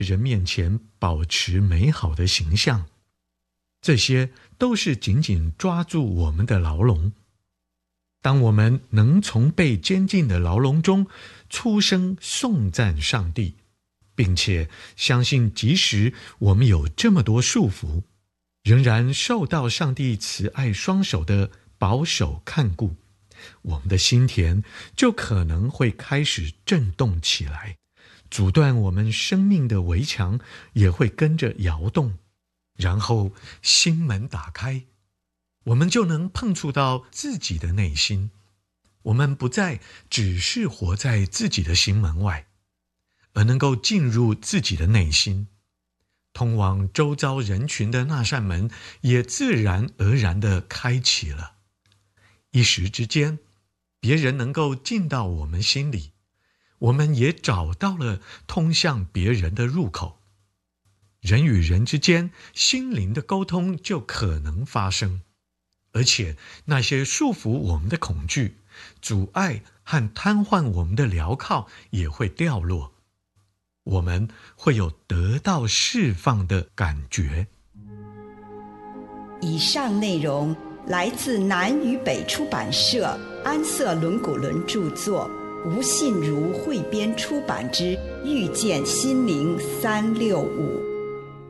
人面前保持美好的形象，这些都是紧紧抓住我们的牢笼。当我们能从被监禁的牢笼中出声颂赞上帝，并且相信即使我们有这么多束缚，仍然受到上帝慈爱双手的保守看顾，我们的心田就可能会开始震动起来，阻断我们生命的围墙也会跟着摇动，然后心门打开，我们就能碰触到自己的内心。我们不再只是活在自己的心门外，而能够进入自己的内心，通往周遭人群的那扇门也自然而然地开启了。一时之间，别人能够进到我们心里，我们也找到了通向别人的入口。人与人之间心灵的沟通就可能发生，而且那些束缚我们的恐惧、阻碍和瘫痪我们的镣铐也会掉落，我们会有得到释放的感觉。 以上内容来自南与北出版社安瑟伦古伦著作，吴信如汇编出版之《遇见心灵365》。